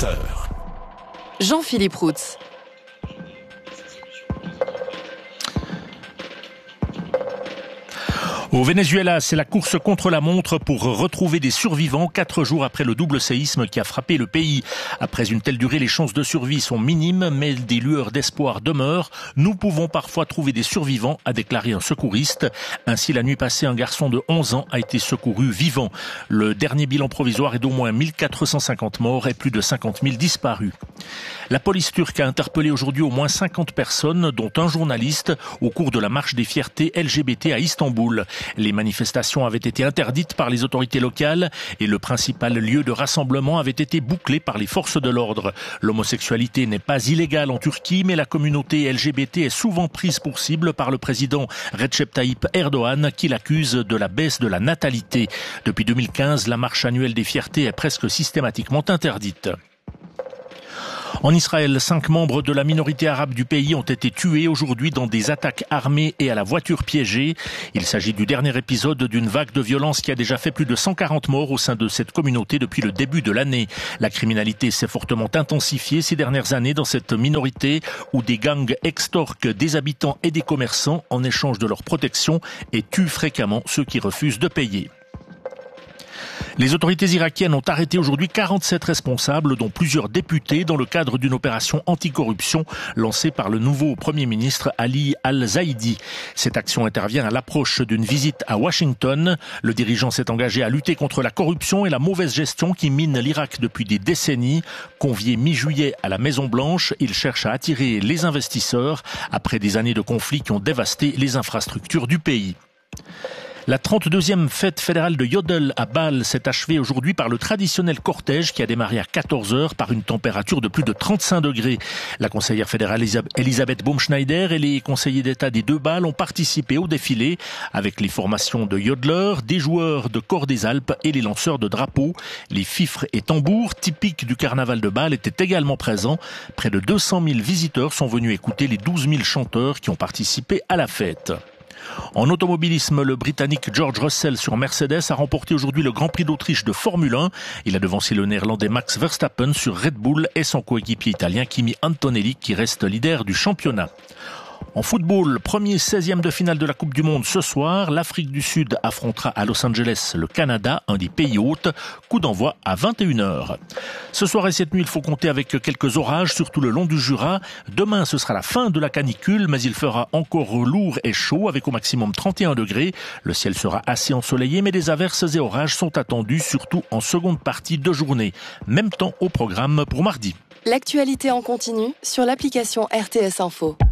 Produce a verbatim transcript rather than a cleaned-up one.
vingt heures. Jean-Philippe Routz. Au Venezuela, c'est la course contre la montre pour retrouver des survivants quatre jours après le double séisme qui a frappé le pays. Après une telle durée, les chances de survie sont minimes, mais des lueurs d'espoir demeurent. Nous pouvons parfois trouver des survivants, a déclaré un secouriste. Ainsi, la nuit passée, un garçon de onze ans a été secouru vivant. Le dernier bilan provisoire est d'au moins mille quatre cent cinquante morts et plus de cinquante mille disparus. La police turque a interpellé aujourd'hui au moins cinquante personnes, dont un journaliste, au cours de la marche des fiertés L G B T à Istanbul. Les manifestations avaient été interdites par les autorités locales et le principal lieu de rassemblement avait été bouclé par les forces de l'ordre. L'homosexualité n'est pas illégale en Turquie, mais la communauté L G B T est souvent prise pour cible par le président Recep Tayyip Erdogan qui l'accuse de la baisse de la natalité. Depuis deux mille quinze, la marche annuelle des fiertés est presque systématiquement interdite. En Israël, cinq membres de la minorité arabe du pays ont été tués aujourd'hui dans des attaques armées et à la voiture piégée. Il s'agit du dernier épisode d'une vague de violence qui a déjà fait plus de cent quarante morts au sein de cette communauté depuis le début de l'année. La criminalité s'est fortement intensifiée ces dernières années dans cette minorité où des gangs extorquent des habitants et des commerçants en échange de leur protection et tuent fréquemment ceux qui refusent de payer. Les autorités irakiennes ont arrêté aujourd'hui quarante-sept responsables, dont plusieurs députés, dans le cadre d'une opération anticorruption lancée par le nouveau Premier ministre Ali Al-Zaidi. Cette action intervient à l'approche d'une visite à Washington. Le dirigeant s'est engagé à lutter contre la corruption et la mauvaise gestion qui minent l'Irak depuis des décennies. Convié mi-juillet à la Maison-Blanche, il cherche à attirer les investisseurs après des années de conflits qui ont dévasté les infrastructures du pays. La trente-deuxième fête fédérale de Yodel à Bâle s'est achevée aujourd'hui par le traditionnel cortège qui a démarré à quatorze heures par une température de plus de trente-cinq degrés. La conseillère fédérale Elisabeth Baumschneider et les conseillers d'État des deux Bâles ont participé au défilé avec les formations de yodeleurs, des joueurs de corps des Alpes et les lanceurs de drapeaux. Les fifres et tambours typiques du carnaval de Bâle étaient également présents. Près de deux cent mille visiteurs sont venus écouter les douze mille chanteurs qui ont participé à la fête. En automobilisme, le Britannique George Russell sur Mercedes a remporté aujourd'hui le Grand Prix d'Autriche de Formule un. Il a devancé le Néerlandais Max Verstappen sur Red Bull et son coéquipier italien Kimi Antonelli qui reste leader du championnat. En football, premier seizième de finale de la Coupe du Monde ce soir, l'Afrique du Sud affrontera à Los Angeles le Canada, un des pays hôtes. Coup d'envoi à vingt et une heures. Ce soir et cette nuit, il faut compter avec quelques orages, surtout le long du Jura. Demain, ce sera la fin de la canicule, mais il fera encore lourd et chaud avec au maximum trente et un degrés. Le ciel sera assez ensoleillé, mais des averses et orages sont attendus, surtout en seconde partie de journée. Même temps au programme pour mardi. L'actualité en continu sur l'application R T S Info.